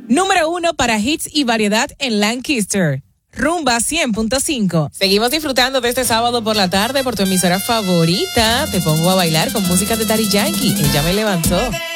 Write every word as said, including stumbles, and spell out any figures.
Número uno para hits y variedad en Lancaster. Rumba cien punto cinco. Seguimos disfrutando de este sábado por la tarde por tu emisora favorita. Te pongo a bailar con música de Daddy Yankee. Ella me levantó.